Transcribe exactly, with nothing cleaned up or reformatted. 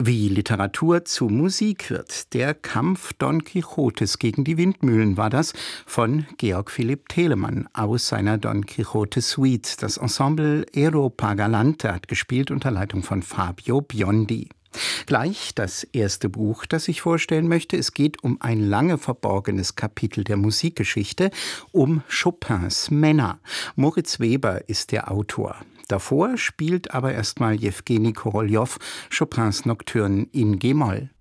Wie Literatur zu Musik wird. Der Kampf Don Quixotes gegen die Windmühlen war das von Georg Philipp Telemann aus seiner Don Quixote Suite. Das Ensemble Europa Galante hat gespielt unter Leitung von Fabio Biondi. Gleich das erste Buch, das ich vorstellen möchte. Es geht um ein lange verborgenes Kapitel der Musikgeschichte, um Chopins Männer. Moritz Weber ist der Autor. Davor spielt aber erstmal Jewgeni Koroljow Chopins Nocturne in G-Moll.